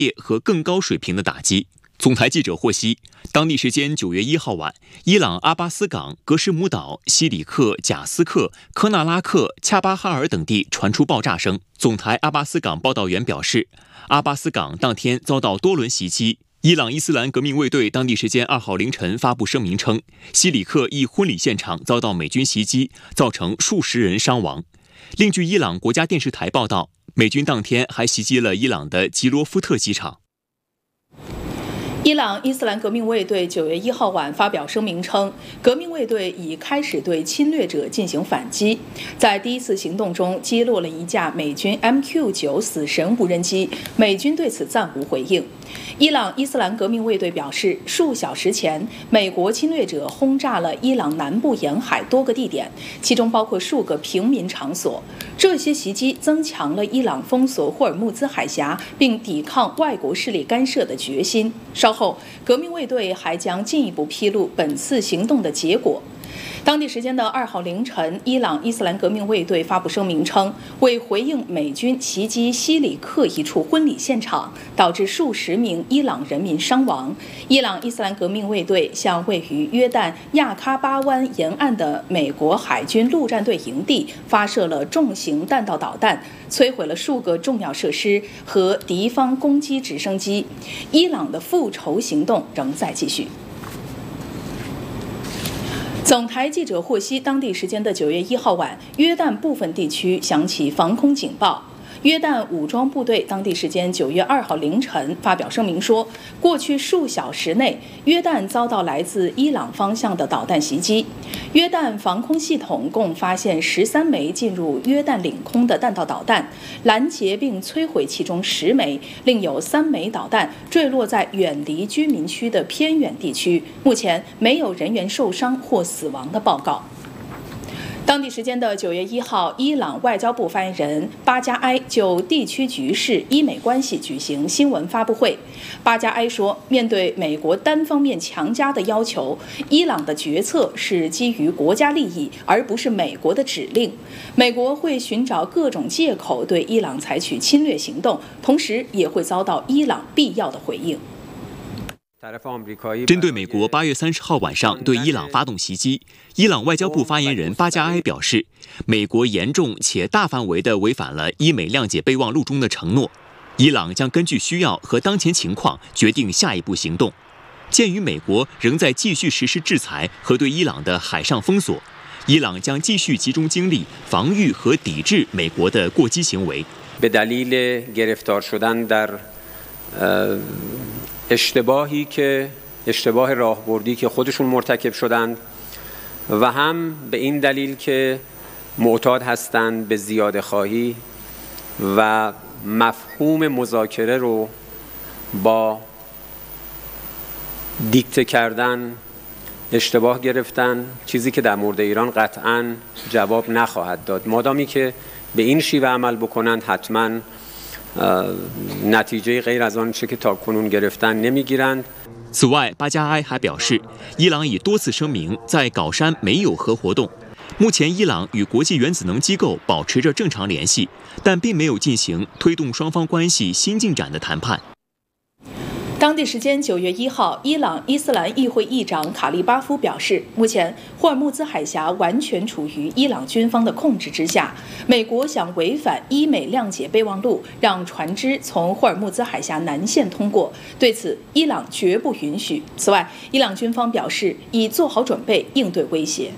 烈和更高水平的打击。总台记者获悉，当地时间9月1号晚，伊朗阿巴斯港、格什姆岛、西里克、贾斯克、科纳拉克、恰巴哈尔等地传出爆炸声。总台阿巴斯港报道员表示，阿巴斯港当天遭到多轮袭击。伊朗伊斯兰革命卫队当地时间2号凌晨发布声明称，西里克一婚礼现场遭到美军袭击，造成数十人伤亡。另据伊朗国家电视台报道，美军当天还袭击了伊朗的吉罗夫特机场。 伊朗伊斯兰革命卫队9月1号晚发表声明称，革命卫队已开始对侵略者进行反击，在第一次行动中击落了一架美军 MQ-9 死神无人机，美军对此暂无回应。伊朗伊斯兰革命卫队表示，数小时前，美国侵略者轰炸了伊朗南部沿海多个地点，其中包括数个平民场所。这些袭击增强了伊朗封锁霍尔木兹海峡并抵抗外国势力干涉的决心。稍后，革命卫队还将进一步披露本次行动的结果。当地时间的2号凌晨，伊朗伊斯兰革命卫队发布声明称，为回应美军袭击西里克一处婚礼现场，导致数十名伊朗人民伤亡，伊朗伊斯兰革命卫队向位于约旦亚喀巴湾沿岸的美国海军陆战队营地发射了重型弹道导弹，摧毁了数个重要设施和敌方攻击直升机。伊朗的复仇行动仍在继续。总台记者获悉，当地时间的9月1号晚，约旦部分地区响起防空警报。约旦武装部队当地时间9月2号凌晨发表声明说，过去数小时内，约旦遭到来自伊朗方向的导弹袭击。约旦防空系统共发现13枚进入约旦领空的弹道导弹，拦截并摧毁其中10枚，另有3枚导弹坠落在远离居民区的偏远地区。目前没有人员受伤或死亡的报告。当地时间的9月1号，伊朗外交部发言人巴加埃就地区局势、伊美关系举行新闻发布会。巴加埃说，面对美国单方面强加的要求，伊朗的决策是基于国家利益，而不是美国的指令。美国会寻找各种借口对伊朗采取侵略行动，同时也会遭到伊朗必要的回应。 针对美国8月30号晚上对伊朗发动袭击，伊朗外交部发言人巴加埃表示，美国严重且大范围地违反了伊美谅解备忘录中的承诺，伊朗将根据需要和当前情况决定下一步行动。鉴于美国仍在继续实施制裁和对伊朗的海上封锁，伊朗将继续集中精力防御和抵制美国的过激行为。 اشتباه راهبردی که خودشون مرتکب شدند و هم به این دلیل که معتاد هستند به زیاده خواهی و مفهوم مذاکره رو با دیکته کردن اشتباه گرفتن، چیزی که در مورد ایران قطعاً جواب نخواهد داد. مادامی که به این شیوه عمل بکنند حتماً نتیجه غیر از آنچه که تاکنون گرفتن نمیگیرند。 此外，巴加埃还表示，伊朗已多次声明在皋山没有核活动。目前，伊朗与国际原子能机构保持着正常联系，但并没有进行推动双方关系新进展的谈判。 当地时间9月1号，伊朗伊斯兰议会议长卡利巴夫表示，目前霍尔木兹海峡完全处于伊朗军方的控制之下。美国想违反伊美谅解备忘录，让船只从霍尔木兹海峡南线通过，对此伊朗绝不允许。此外，伊朗军方表示已做好准备应对威胁。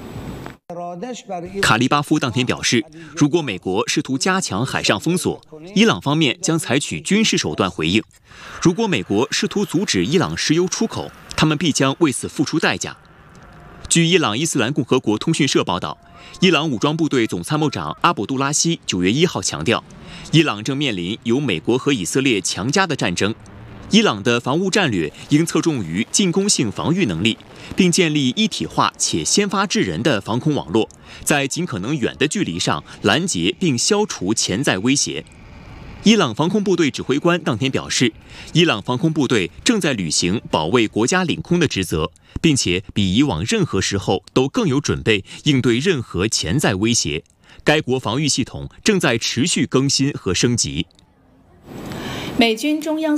卡利巴夫当天表示，如果美国试图加强海上封锁，伊朗方面将采取军事手段回应；如果美国试图阻止伊朗石油出口，他们必将为此付出代价。据伊朗伊斯兰共和国通讯社报道，伊朗武装部队总参谋长阿卜杜拉希9月1号强调，伊朗正面临由美国和以色列强加的战争。伊朗的防务战略应侧重于进攻性防御能力，并建立一体化且先发制人的防空网络，在尽可能远的距离上拦截并消除潜在威胁。伊朗防空部队指挥官当天表示，伊朗防空部队正在履行保卫国家领空的职责，并且比以往任何时候都更有准备应对任何潜在威胁。该国防御系统正在持续更新和升级。 美军中央